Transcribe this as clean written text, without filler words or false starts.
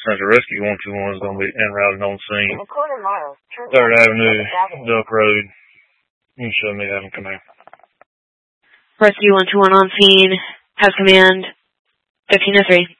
Central Rescue 121 is going to be en route on scene. 3rd Avenue, Duck Road. You can show me that in command. Rescue 121 on scene. Have command. 1503.